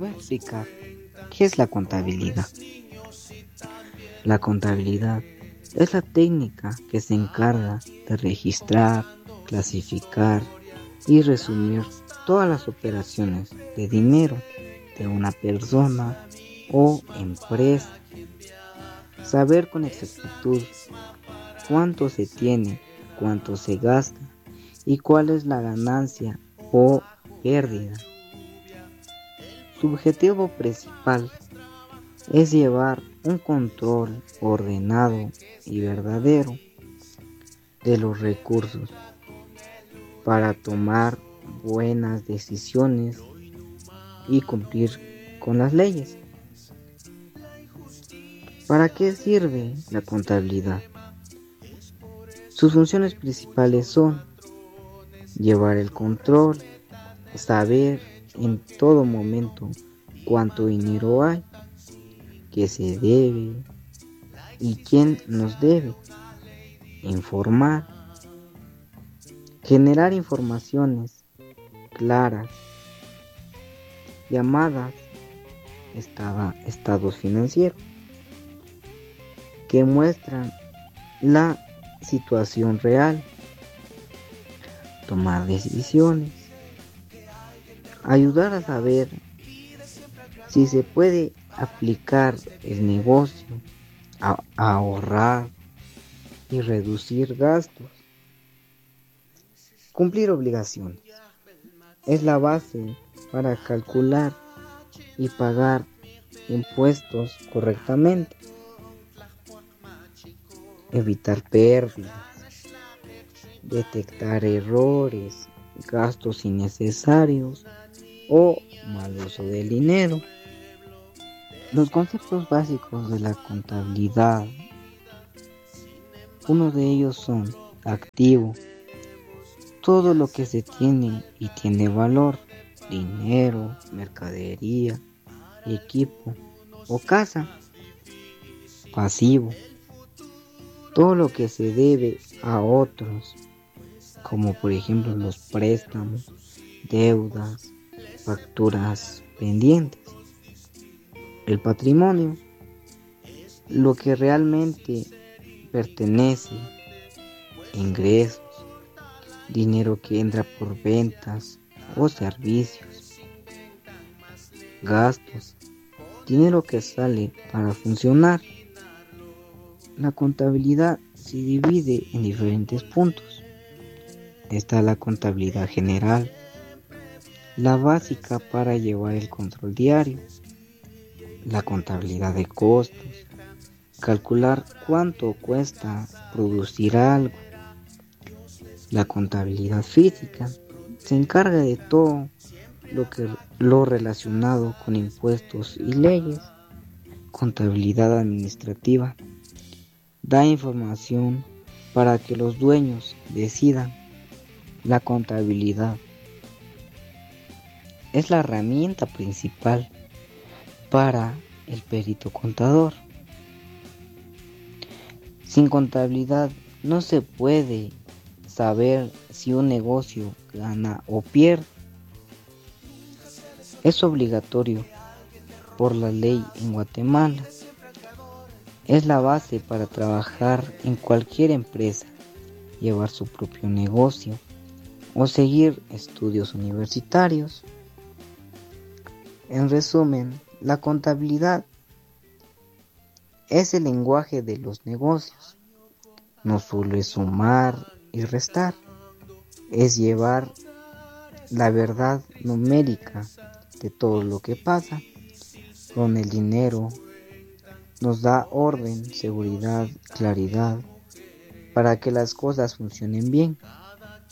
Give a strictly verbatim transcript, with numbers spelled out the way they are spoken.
voy a explicar qué es la contabilidad. La contabilidad es la técnica que se encarga de registrar, clasificar y resumir todas las operaciones de dinero de una persona o empresa. Saber con exactitud cuánto se tiene, cuánto se gasta y cuál es la ganancia o pérdida. Su objetivo principal es llevar un control ordenado y verdadero de los recursos para tomar buenas decisiones y cumplir con las leyes. ¿Para qué sirve la contabilidad? Sus funciones principales son llevar el control, saber en todo momento cuánto dinero hay, qué se debe y quién nos debe, informar, generar informaciones claras, llamadas estaba- estados financieros, que muestran la situación real, tomar decisiones, ayudar a saber si se puede aplicar el negocio, a, a ahorrar y reducir gastos, cumplir obligaciones. Es la base para calcular y pagar impuestos correctamente, evitar pérdidas, detectar errores, gastos innecesarios o mal uso del dinero. Los conceptos básicos de la contabilidad, uno de ellos son activo, todo lo que se tiene y tiene valor, dinero, mercadería, equipo o casa. Pasivo, todo lo que se debe a otros, como por ejemplo los préstamos, deudas, facturas pendientes. El patrimonio, lo que realmente pertenece, ingresos, dinero que entra por ventas o servicios. Gastos, dinero que sale para funcionar. La contabilidad se divide en diferentes puntos. Está la contabilidad general, la básica para llevar el control diario. La contabilidad de costos, calcular cuánto cuesta producir algo. La contabilidad física se encarga de todo lo que lo relacionado con impuestos y leyes. Contabilidad administrativa da información para que los dueños decidan. La contabilidad es la herramienta principal para el perito contador. Sin contabilidad no se puede saber si un negocio gana o pierde. Es obligatorio por la ley en Guatemala. Es la base para trabajar en cualquier empresa, llevar su propio negocio o seguir estudios universitarios. En resumen, la contabilidad es el lenguaje de los negocios. No solo es sumar y restar, es llevar la verdad numérica de todo lo que pasa. Con el dinero nos da orden, seguridad, claridad para que las cosas funcionen bien.